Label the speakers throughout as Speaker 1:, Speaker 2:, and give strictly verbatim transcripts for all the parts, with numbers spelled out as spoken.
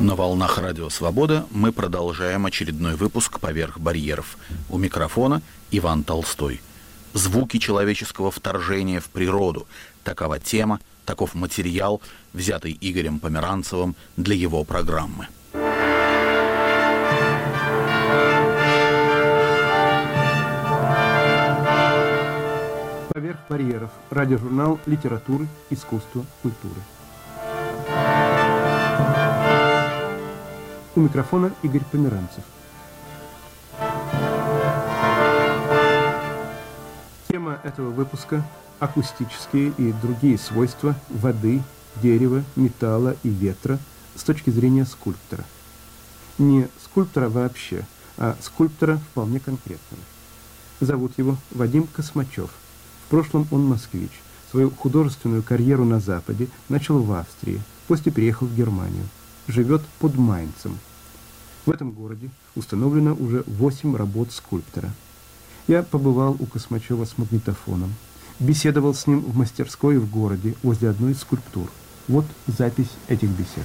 Speaker 1: На волнах Радио Свобода мы продолжаем очередной выпуск «Поверх барьеров». У микрофона Иван Толстой. Звуки человеческого вторжения в природу. Такова тема, таков материал, взятый Игорем Померанцевым для его программы.
Speaker 2: «Поверх барьеров». Радиожурнал литературы, искусства, культуры. У микрофона Игорь Померанцев. Тема этого выпуска – акустические и другие свойства воды, дерева, металла и ветра с точки зрения скульптора. Не скульптора вообще, а скульптора вполне конкретного. Зовут его Вадим Космачев. В прошлом он москвич. Свою художественную карьеру на Западе начал в Австрии, после переехал в Германию. Живет под Майнцем. В этом городе установлено уже восемь работ скульптора. Я побывал у Космачева с магнитофоном, беседовал с ним в мастерской в городе возле одной из скульптур. Вот запись этих бесед.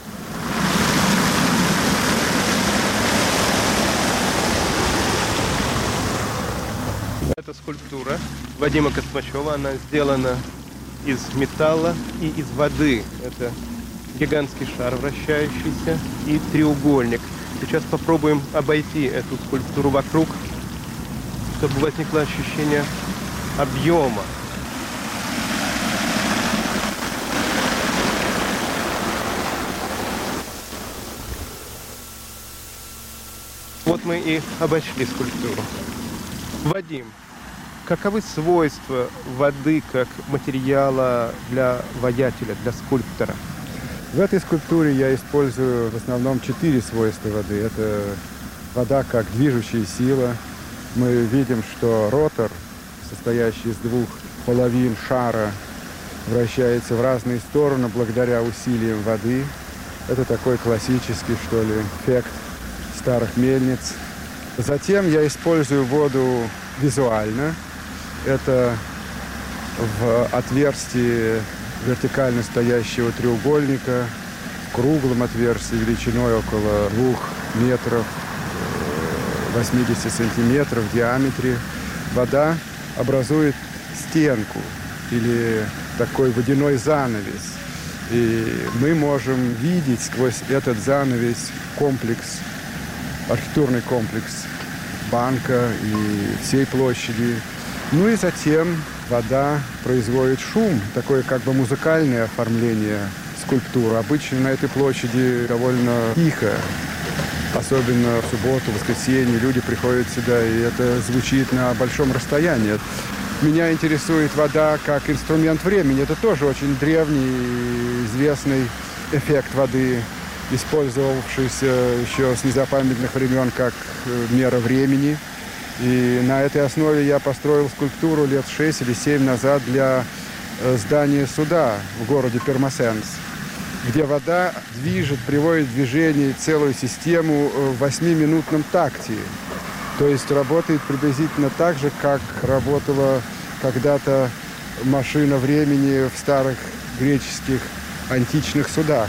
Speaker 3: Это скульптура Вадима Космачева. Она сделана из металла и из воды. Это гигантский шар вращающийся и треугольник. Сейчас попробуем обойти эту скульптуру вокруг, чтобы возникло ощущение объема. Вот мы и обошли скульптуру. Вадим, каковы свойства воды как материала для воятеля, для скульптора?
Speaker 4: В этой скульптуре я использую в основном четыре свойства воды. Это вода как движущая сила. Мы видим, что ротор, состоящий из двух половин шара, вращается в разные стороны благодаря усилиям воды. Это такой классический, что ли, эффект старых мельниц. Затем я использую воду визуально. Это в отверстии вертикально стоящего треугольника, в круглом отверстии величиной около двух метров, восемьдесят сантиметров в диаметре. Вода образует стенку или такой водяной занавес. И мы можем видеть сквозь этот занавес комплекс, архитектурный комплекс банка и всей площади. Ну и затем вода производит шум, такое как бы музыкальное оформление скульптуры. Обычно на этой площади довольно тихо, особенно в субботу, в воскресенье. Люди приходят сюда, и это звучит на большом расстоянии. Меня интересует вода как инструмент времени. Это тоже очень древний, известный эффект воды, использовавшийся еще с незапамятных времен как мера времени. И на этой основе я построил скульптуру лет шесть или семь назад для здания суда в городе Пермасенс, где вода движет, приводит в движение целую систему в восьмиминутном такте. То есть работает приблизительно так же, как работала когда-то машина времени в старых греческих античных судах,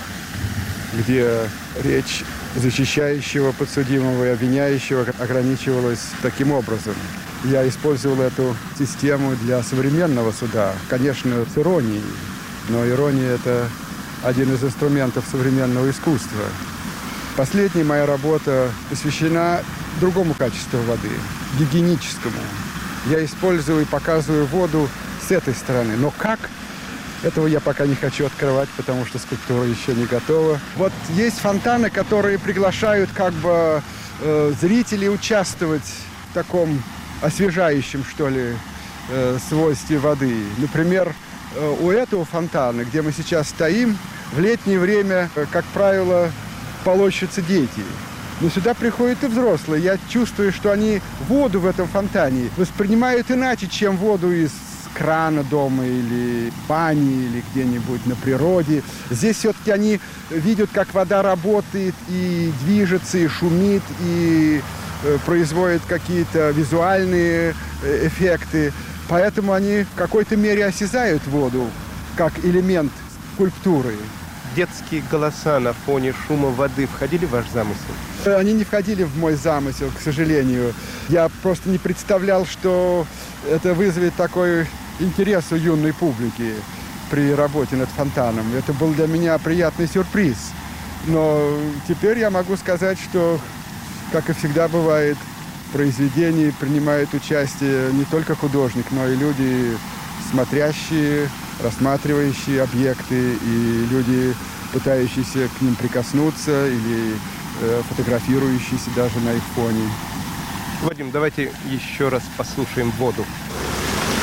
Speaker 4: где речь защищающего подсудимого и обвиняющего ограничивалась таким образом. Я использовал эту систему для современного суда, конечно, с иронией, но ирония – это один из инструментов современного искусства. Последняя моя работа посвящена другому качеству воды, гигиеническому. Я использую и показываю воду с этой стороны, но как? Этого я пока не хочу открывать, потому что скульптура еще не готова. Вот есть фонтаны, которые приглашают как бы э, зрителей участвовать в таком освежающем, что ли, э, свойстве воды. Например, э, у этого фонтана, где мы сейчас стоим, в летнее время, э, как правило, полощутся дети. Но сюда приходят и взрослые. Я чувствую, что они воду в этом фонтане воспринимают иначе, чем воду из крана дома или бани, или где-нибудь на природе. Здесь все-таки они видят, как вода работает и движется, и шумит, и э, производит какие-то визуальные э, эффекты. Поэтому они в какой-то мере осязают воду как элемент скульптуры.
Speaker 3: детские голоса на фоне шума воды входили в ваш замысел?
Speaker 4: Они не входили в мой замысел, к сожалению. Я просто не представлял, что это вызовет такой интерес у юной публики при работе над фонтаном. Это был для меня приятный сюрприз. Но теперь я могу сказать, что, как и всегда бывает, в произведении принимает участие не только художник, но и люди, смотрящие, рассматривающие объекты, и люди, пытающиеся к ним прикоснуться или э, фотографирующиеся даже на их фоне.
Speaker 3: Вадим, давайте еще раз послушаем воду.